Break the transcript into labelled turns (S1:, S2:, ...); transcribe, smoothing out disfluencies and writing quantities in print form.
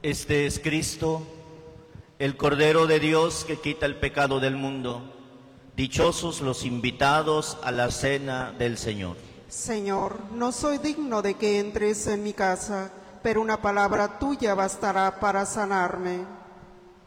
S1: Este es Cristo, el Cordero de Dios que quita el pecado del mundo. Dichosos los invitados a la cena del Señor.
S2: Señor, no soy digno de que entres en mi casa, pero una palabra tuya bastará para sanarme.